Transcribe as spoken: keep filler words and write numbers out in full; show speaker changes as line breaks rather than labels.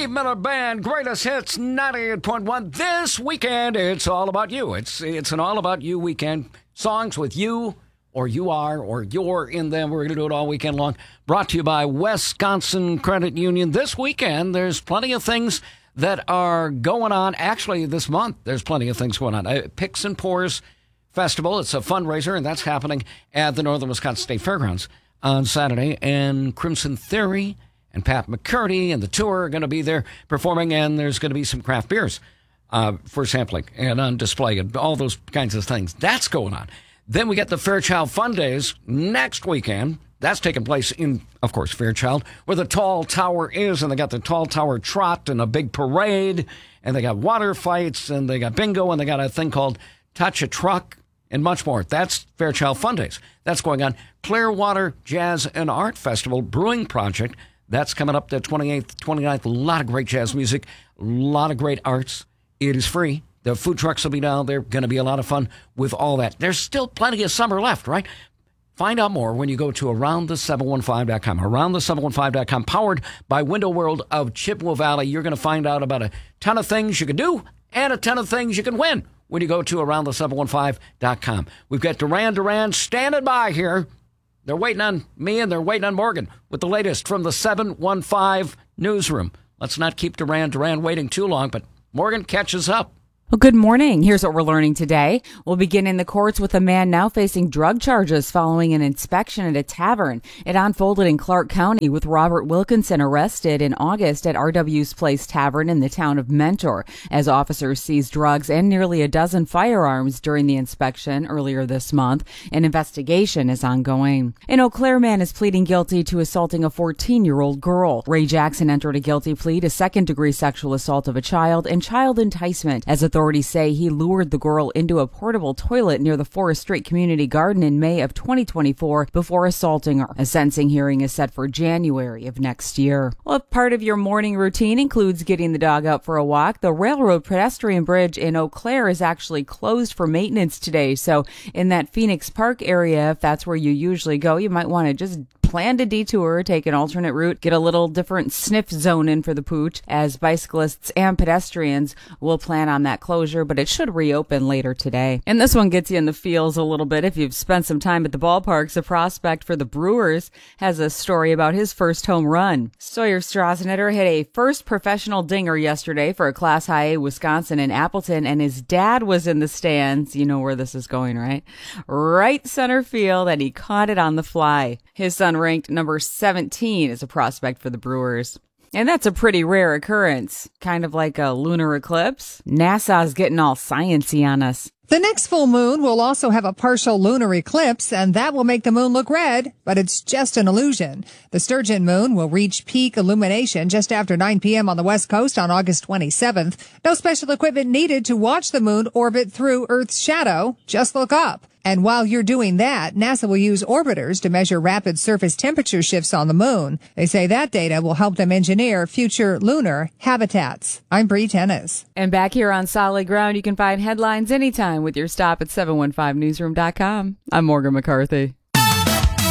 Steve Miller Band, greatest hits, ninety-eight point one. This weekend, it's all about you. It's it's an all about you weekend. Songs with you, or you are, or you're in them. We're going to do it all weekend long. Brought to you by Wisconsin Credit Union. This weekend, there's plenty of things that are going on. Actually, this month, there's plenty of things going on. Uh, Picks and Pours Festival. It's a fundraiser, and that's happening at the Northern Wisconsin State Fairgrounds on Saturday. And Crimson Theory and Pat McCurdy and the tour are going to be there performing, and there's going to be some craft beers uh, for sampling and on display and all those kinds of things. That's going on. Then we get the Fairchild Fun Days next weekend. That's taking place in, of course, Fairchild, where the Tall Tower is, and they got the Tall Tower Trot and a big parade, and they got water fights, and they got bingo, and they got a thing called Touch a Truck, and much more. That's Fairchild Fun Days. That's going on. Clearwater Jazz and Art Festival Brewing Project. That's coming up the twenty-eighth, twenty-ninth. A lot of great jazz music, a lot of great arts. It is free. The food trucks will be down there. Going to be a lot of fun with all that. There's still plenty of summer left, right? Find out more when you go to around the seven fifteen dot com. around the seven fifteen dot com, powered by Window World of Chippewa Valley. You're going to find out about a ton of things you can do and a ton of things you can win when you go to around the seven fifteen dot com. We've got Duran Duran standing by here. They're waiting on me, and they're waiting on Morgan with the latest from the seven fifteen newsroom. Let's not keep Duran Duran waiting too long, but Morgan catches up.
Well, good morning. Here's what we're learning today. We'll begin in the courts with a man now facing drug charges following an inspection at a tavern. It unfolded in Clark County with Robert Wilkinson arrested in August at R W's Place Tavern in the town of Mentor as officers seized drugs and nearly a dozen firearms during the inspection earlier this month. An investigation is ongoing. An Eau Claire man is pleading guilty to assaulting a fourteen-year-old girl. Ray Jackson entered a guilty plea to second-degree sexual assault of a child and child enticement as authorities Authorities say he lured the girl into a portable toilet near the Forest Street Community Garden in May of twenty twenty-four before assaulting her. A sentencing hearing is set for January of next year. Well, if part of your morning routine includes getting the dog out for a walk, the Railroad Pedestrian Bridge in Eau Claire is actually closed for maintenance today. So in that Phoenix Park area, if that's where you usually go, you might want to just plan a detour, take an alternate route, get a little different sniff zone in for the pooch, as bicyclists and pedestrians will plan on that closure, but it should reopen later today. And this one gets you in the feels a little bit if you've spent some time at the ballparks. A prospect for the Brewers has a story about his first home run. Sawyer Strasnetter hit a first professional dinger yesterday for a Class High A Wisconsin in Appleton, and his dad was in the stands. You know where this is going, right? Right center field, and he caught it on the fly. His son ranked number seventeen as a prospect for the Brewers. And that's a pretty rare occurrence. Kind of like a lunar eclipse. NASA's getting all sciencey on us.
The next full moon will also have a partial lunar eclipse, and that will make the moon look red, but it's just an illusion. The Sturgeon moon will reach peak illumination just after nine p.m. on the west coast on August twenty-seventh. No special equipment needed to watch the moon orbit through Earth's shadow. Just look up. And while you're doing that, NASA will use orbiters to measure rapid surface temperature shifts on the moon. They say that data will help them engineer future lunar habitats. I'm Bree Tennis.
And back here on Solid Ground, you can find headlines anytime with your stop at seven fifteen newsroom dot com. I'm Morgan McCarthy.